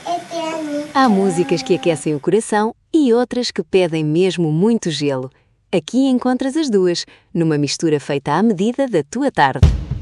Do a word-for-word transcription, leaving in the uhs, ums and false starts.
Há músicas que aquecem o coração e outras que pedem mesmo muito gelo. Aqui encontras as duas, numa mistura feita à medida da tua tarde.